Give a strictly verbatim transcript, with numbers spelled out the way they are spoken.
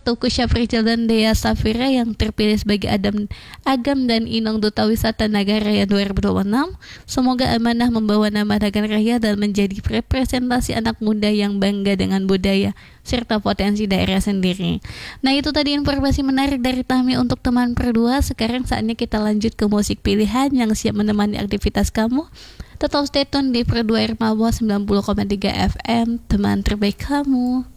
Tuku Syafrizal dan Dea Safira yang terpilih sebagai Adam, Agam dan Inong Duta Wisata Nagaraya dua ribu dua puluh enam. Semoga amanah membawa nama Nagaraya dan menjadi representasi anak muda yang bangga dengan budaya serta potensi daerah sendiri. Nah, itu tadi informasi menarik dari Tami untuk teman berdua. Sekarang saatnya kita lanjut ke musik pilihan yang siap menemani aktivitas kamu. Tetap stay tune di Perdua Irmawa sembilan puluh koma tiga F M, teman terbaik kamu.